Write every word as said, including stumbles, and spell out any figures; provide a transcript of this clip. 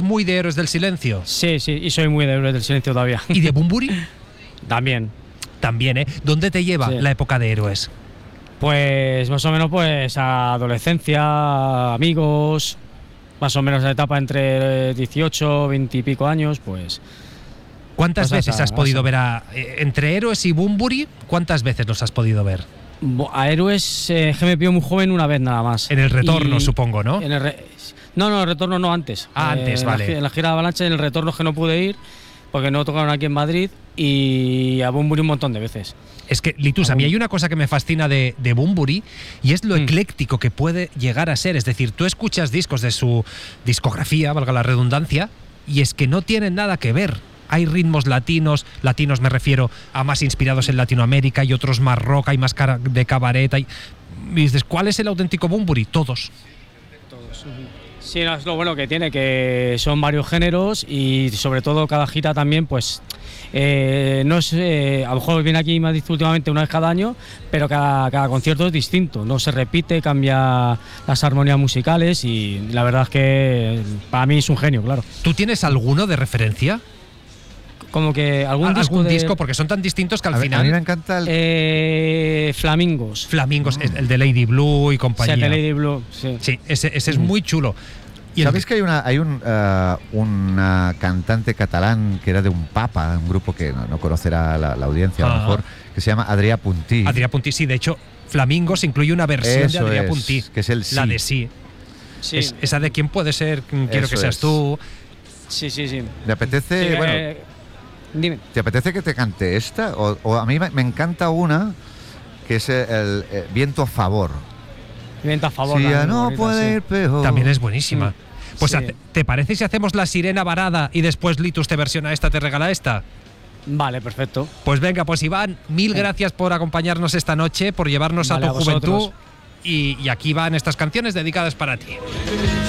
muy de Héroes del Silencio? Sí, sí, y soy muy de Héroes del Silencio todavía. ¿Y de Bunbury? También. También, ¿eh? ¿Dónde te lleva Sí. la época de Héroes? Pues más o menos pues a adolescencia, amigos, más o menos la etapa entre dieciocho, veinte y pico años, pues... ¿Cuántas Pues veces esa- has podido esa. ver a... eh, entre Héroes y Bunbury, ¿cuántas veces los has podido ver? Bo- A Héroes eh, que me pilló muy joven una vez nada más. En el retorno, Y- supongo, ¿no? En el re- no, no, el retorno no, antes. Ah, antes, en la vale. gi- en la gira de Avalancha, en el retorno es que no pude ir, porque no tocaron aquí en Madrid, y a Bunbury un montón de veces. Es que, Litus, a mí hay una cosa que me fascina de, de Bunbury y es lo Mm. ecléctico que puede llegar a ser. Es decir, tú escuchas discos de su discografía, valga la redundancia, y es que no tienen nada que ver. Hay ritmos latinos, latinos me refiero a más inspirados en Latinoamérica, y otros más rock, hay más cara de cabaret. Hay... Y dices, ¿cuál es el auténtico Bunbury? Todos. Sí, no, es lo bueno que tiene, que son varios géneros y sobre todo cada gira también, pues eh, no es, eh, a lo mejor viene aquí, me ha dicho últimamente, una vez cada año, pero cada, cada concierto es distinto, no se repite, cambia las armonías musicales y la verdad es que para mí es un genio, claro. ¿Tú tienes alguno de referencia? Como que algún ¿Algún disco, de- disco? Porque son tan distintos que al A, ver, a mí me final... encanta el... eh, Flamingos. Flamingos, el de Lady Blue y O sea, compañía. de Lady Blue, sí. Sí, ese, ese es muy chulo. Y el- ¿Sabéis que hay una hay un eh, una cantante catalán que era de un papa, un grupo que no, no conocerá la, la audiencia a lo Ah. mejor, que se llama Adrià Puntí? Adrià Puntí, sí, de hecho, Flamingos incluye una versión Eso de Adrià es, Puntí, que es el sí. la de sí. Sí, Es- esa de quién puede ser, quiero Eso que seas es. tú. sí, sí, sí. ¿Te apetece, Sí, bueno, eh, dime. ¿te apetece que te cante esta? O, o a mí me, me encanta una que es el, el, eh, Viento a favor. Viento a favor. Si la ya muy no bonita, puede sí. ir peor. También es buenísima. Mm. Pues Sí. hace- ¿te parece si hacemos la sirena varada y después Litus te versiona esta, te regala esta? Vale, perfecto. Pues venga, pues Iván, mil Sí. gracias por acompañarnos esta noche, por llevarnos Vale, a a tu juventud. vosotros. Y, y aquí van estas canciones dedicadas para ti.